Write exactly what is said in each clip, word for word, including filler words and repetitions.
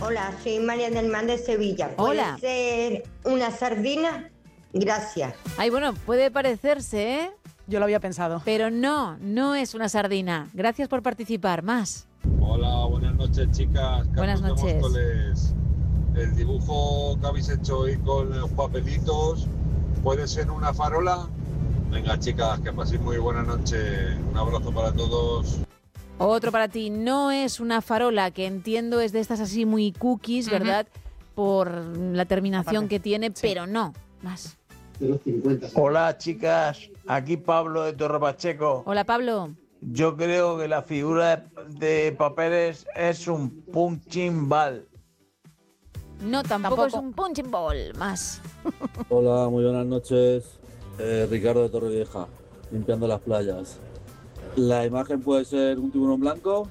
Hola, soy María del Mar de Sevilla. ¿Puede Hola. ser una sardina? Gracias. Ay, bueno, puede parecerse, ¿eh? Yo lo había pensado. Pero no, no es una sardina. Gracias por participar. Más. Hola, buenas noches, chicas. Carlos Buenas de noches. Móstoles. El dibujo que habéis hecho hoy con los papelitos, ¿puede ser una farola? Venga, chicas, que paséis muy buena noche. Un abrazo para todos. Otro para ti. No es una farola, que entiendo es de estas así muy cookies, ¿verdad? Por la terminación Aparte. que tiene, Sí. pero no. Más. Hola chicas, aquí Pablo de Torre Pacheco. Hola, Pablo. Yo creo que la figura de, de papeles es un punching ball. No, tampoco, Tampoco. es un punching ball. Más. Hola, muy buenas noches. Eh, Ricardo de Torrevieja, limpiando las playas. La imagen puede ser un tiburón blanco.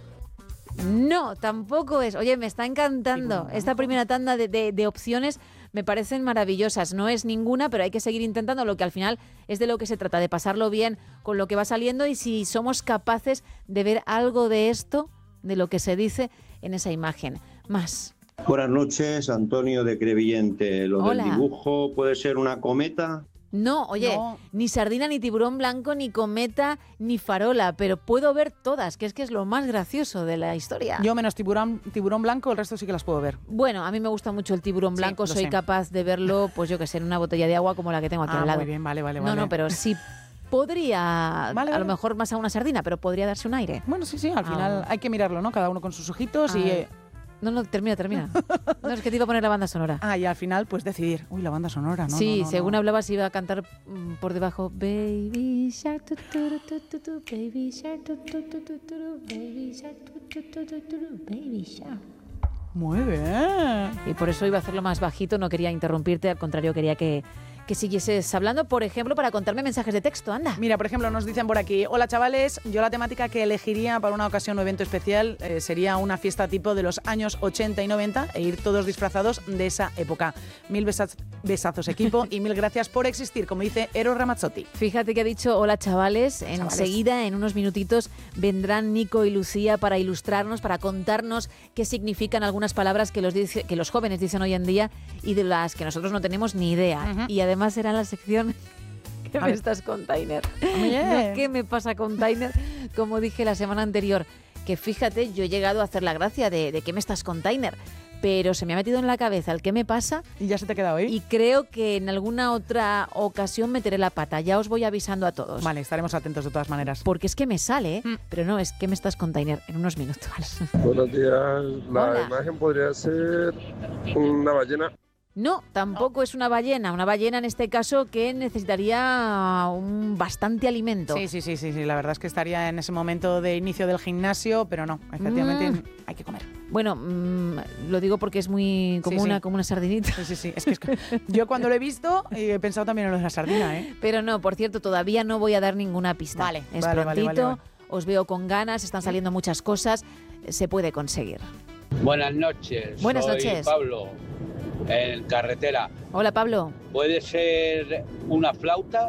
No, tampoco es. Oye, me está encantando. Esta primera tanda de, de- de opciones me parecen maravillosas. No es ninguna, pero hay que seguir intentando, lo que al final es de lo que se trata, de pasarlo bien con lo que va saliendo y si somos capaces de ver algo de esto, de lo que se dice en esa imagen. Más. Buenas noches, Antonio de Crevillente. Lo Hola. del dibujo puede ser una cometa. No, oye, No. ni sardina, ni tiburón blanco, ni cometa, ni farola, pero puedo ver todas, que es que es lo más gracioso de la historia. Yo menos tiburón, tiburón blanco, el resto sí que las puedo ver. Bueno, a mí me gusta mucho el tiburón Sí, blanco, lo soy sé. capaz de verlo, pues yo que sé, en una botella de agua como la que tengo aquí Ah, al lado. muy bien, vale, vale, No, vale. no, pero sí podría, Vale, a vale. lo mejor más a una sardina, pero podría darse un aire. Bueno, sí, sí, al final Ah. hay que mirarlo, ¿no? Cada uno con sus ojitos y... Ah. eh, No, no, termina, termina. No, es que te iba a poner la banda sonora. Ah, y al final, pues decidir. Uy, la banda sonora, ¿no? sí, no, no, según no. hablabas iba a cantar mm, por debajo Baby Shark, tu, tu, tu, tu, tu, Baby Shark, tu, tu, tu, tu, tu, Baby Shark, tu, tu, tu, tu, tu, Baby Shark. Muy bien. Y por eso iba a hacerlo más bajito, no quería interrumpirte, al contrario, quería que, que siguieses hablando, por ejemplo, para contarme mensajes de texto, anda. Mira, por ejemplo, nos dicen por aquí, hola chavales, yo la temática que elegiría para una ocasión o evento especial eh, sería una fiesta tipo de los años ochenta y noventa e ir todos disfrazados de esa época. Mil besaz- besazos equipo y mil gracias por existir, como dice Eros Ramazzotti. Fíjate que ha dicho hola chavales, enseguida en unos minutitos vendrán Nico y Lucía para ilustrarnos, para contarnos qué significan algunas palabras que los, dice, que los jóvenes dicen hoy en día y de las que nosotros no tenemos ni idea. Ujú. Y además será la sección ¿qué A me ver. estás container? Oye. No, ¿qué me pasa container? Como dije la semana anterior, que fíjate, yo he llegado a hacer la gracia de, de ¿qué me estás container? Pero se me ha metido en la cabeza el qué me pasa Y ya se te ha quedado ahí. y creo que en alguna otra ocasión meteré la pata. Ya os voy avisando a todos. Vale, estaremos atentos de todas maneras. Porque es que me sale, ¿eh? Mm. Pero no, es que me estás container en unos minutos. Buenos días. La Hola. imagen podría ser una ballena. No, tampoco es una ballena. Una ballena en este caso que necesitaría un bastante alimento. Sí, sí, sí, sí, sí, la verdad es que estaría en ese momento de inicio del gimnasio, pero no, efectivamente Mm. hay que comer. Bueno, mm, lo digo porque es muy como, Sí, una, sí. como una sardinita. Sí, sí, sí, es que, es que yo cuando lo he visto eh, he pensado también en lo de la sardina, ¿eh? Pero no, por cierto, todavía no voy a dar ninguna pista. Vale, es vale, vale, prontito, vale, vale. os veo con ganas, están saliendo muchas cosas, se puede conseguir. Buenas noches. Buenas soy noches. Pablo, en carretera. Hola, Pablo. ¿Puede ser una flauta?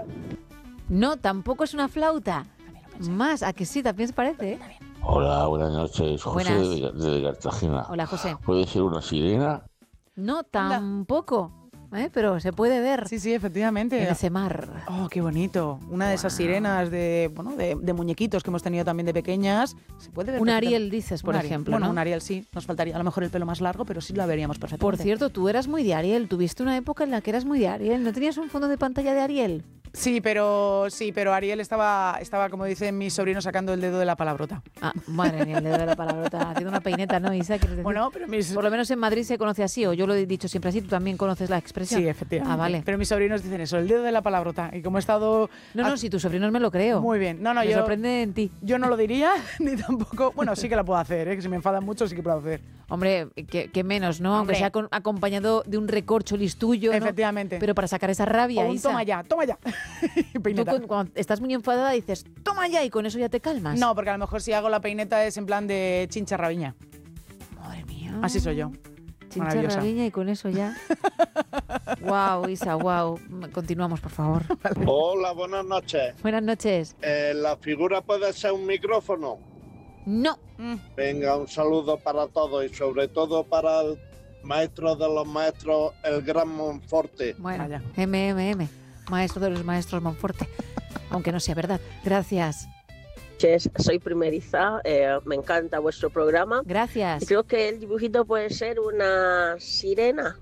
No, tampoco es una flauta. Más, ¿a que sí? También se parece, ¿eh? Hola, buenas noches. José Buenas. de, de Cartagena. Hola, José. ¿Puede ser una sirena? No, tampoco. ¿eh? Pero se puede ver Sí, sí, efectivamente. en ese mar. Oh, qué bonito. Una de esas sirenas de, bueno, de, de muñequitos que hemos tenido también de pequeñas. Se puede ver Un perfectamente. Ariel, dices, por Un Ariel. ejemplo, Bueno, ¿no? un Ariel sí. Nos faltaría a lo mejor el pelo más largo, pero sí la veríamos Por perfectamente. cierto, tú eras muy de Ariel. Tuviste una época en la que eras muy de Ariel. ¿No tenías un fondo de pantalla de Ariel? Sí, pero sí, pero Ariel estaba, estaba, como dicen mis sobrinos, sacando el dedo de la palabrota. Ah, madre mía, el dedo de la palabrota. Haciendo una peineta, ¿no, Isa? ¿Quieres decir? Bueno, pero mis... Por lo menos en Madrid se conoce así, o yo lo he dicho siempre así. ¿Tú también conoces la expresión? Sí, efectivamente. Ah, vale. Pero mis sobrinos dicen eso, el dedo de la palabrota. Y como he estado... No, no, a- si tus sobrinos me lo creo. Muy bien. No, no, me yo... sorprende en ti. Yo no lo diría, ni tampoco... Bueno, sí que la puedo hacer, ¿eh? Que si me enfadan mucho sí que puedo hacer. Hombre, que, que menos, ¿no? Aunque Hombre. sea con- acompañado de un recorcholis tuyo, ¿no? Efectivamente. Pero para sacar esa rabia, O un Isa. toma ya, toma ya. Y Tú peineta. con- cuando estás muy enfadada dices, toma ya, y con eso ya te calmas. No, porque a lo mejor si hago la peineta es en plan de chincha rabiña. Madre mía. Así soy yo. Chincha Maravillosa. rabiña y con eso ya. Wow, Isa, wow. Continuamos, por favor. Hola, buenas noches. Buenas noches. Eh, la figura puede ser un micrófono. No. Venga, un saludo para todos y sobre todo para el maestro de los maestros, el gran Monforte. Bueno, M M M, maestro de los maestros Monforte, aunque no sea verdad. Gracias. Soy primeriza, eh, me encanta vuestro programa. Gracias. Y creo que el dibujito puede ser una sirena.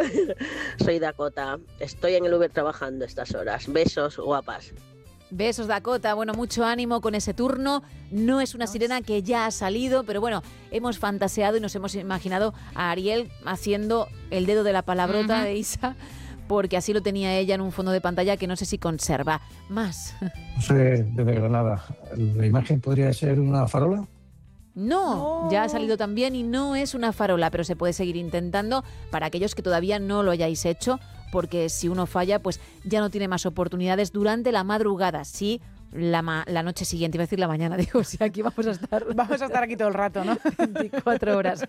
Soy Dakota, estoy en el Uber trabajando estas horas. Besos, guapas. Besos, Dakota. Bueno, mucho ánimo con ese turno. No es una sirena que ya ha salido, pero bueno, hemos fantaseado y nos hemos imaginado a Ariel haciendo el dedo de la palabrota uh-huh. de Isa, porque así lo tenía ella en un fondo de pantalla que no sé si conserva. Más. No sé, desde Granada. ¿La imagen podría ser una farola? No, no, ya ha salido también y no es una farola, pero se puede seguir intentando para aquellos que todavía no lo hayáis hecho, porque si uno falla, pues ya no tiene más oportunidades durante la madrugada. Sí, la, ma- la noche siguiente, iba a decir la mañana, digo, sí, aquí vamos a estar. Vamos a estar aquí todo el rato, ¿no? veinticuatro horas.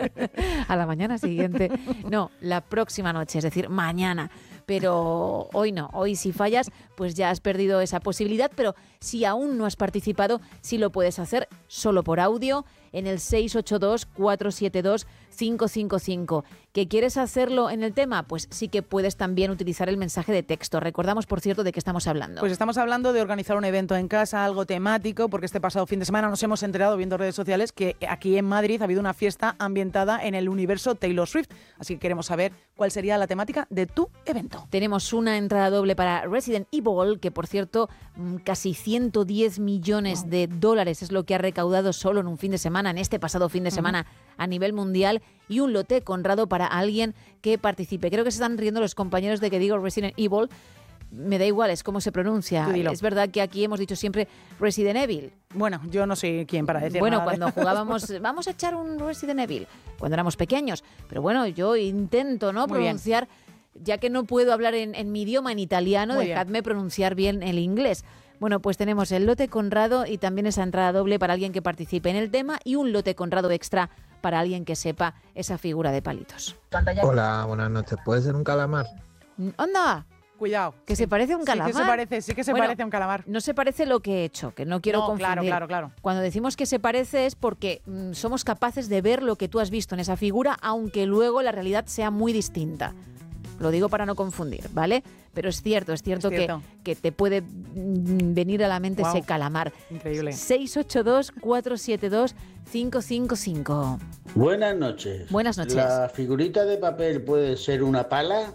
A la mañana siguiente. No, la próxima noche, es decir, mañana. Pero hoy no, hoy si fallas, pues ya has perdido esa posibilidad, pero si aún no has participado, sí lo puedes hacer solo por audio en el seis ocho dos, cuatro siete dos, cinco cinco cinco. ¿Que quieres hacerlo en el tema? Pues sí que puedes también utilizar el mensaje de texto. Recordamos, por cierto, de qué estamos hablando. Pues estamos hablando de organizar un evento en casa, algo temático, porque este pasado fin de semana nos hemos enterado viendo redes sociales que aquí en Madrid ha habido una fiesta ambientada en el universo Taylor Swift. Así que queremos saber cuál sería la temática de tu evento. Tenemos una entrada doble para Resident Evil, que por cierto, casi ciento diez millones wow. de dólares es lo que ha recaudado solo en un fin de semana, en este pasado fin de semana uh-huh. a nivel mundial, y un lote conrado para alguien que participe. Creo que se están riendo los compañeros de que digo Resident Evil. Me da igual, es cómo se pronuncia. Es verdad que aquí hemos dicho siempre Resident Evil. Bueno, yo no soy quien para decir bueno, nada. Bueno, cuando jugábamos, vamos a echar un Resident Evil, cuando éramos pequeños. Pero bueno, yo intento no Muy pronunciar, bien. ya que no puedo hablar en, en mi idioma, en italiano, Muy dejadme bien. pronunciar bien el inglés. Bueno, pues tenemos el lote conrado y también esa entrada doble para alguien que participe en el tema y un lote conrado extra para alguien que sepa esa figura de palitos. Hola, buenas noches. ¿Puede ser un calamar? ¡Anda! Cuidado. Que sí. se parece a un calamar. Sí que se parece, sí que se bueno, parece a un calamar. No se parece lo que he hecho, que no quiero no, confundir. Claro, claro, claro. Cuando decimos que se parece es porque mmm, somos capaces de ver lo que tú has visto en esa figura, aunque luego la realidad sea muy distinta. Lo digo para no confundir, ¿vale? Pero es cierto, es cierto, es cierto. Que, que te puede mm, venir a la mente wow. ese calamar. Increíble. seis ocho dos, cuatro siete dos, cinco cinco cinco. Buenas noches. Buenas noches. ¿La figurita de papel puede ser una pala?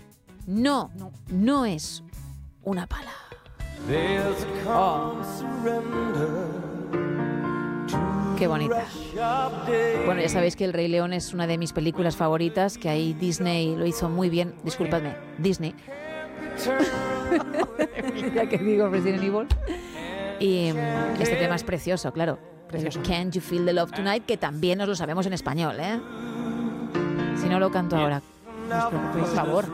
No, no, no es una pala. Oh. Qué bonita. Bueno, ya sabéis que El Rey León es una de mis películas favoritas, que ahí Disney lo hizo muy bien. Disculpadme, Disney. Ya que digo Resident Evil. Y um, este tema es precioso, claro. Precioso. Can't You Feel the Love Tonight, que también nos lo sabemos en español, ¿eh? Si no lo canto ahora. Por favor.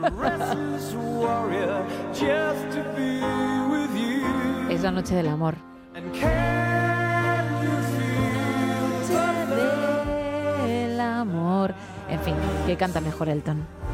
Es la noche del amor. Del amor. En fin, que canta mejor Elton.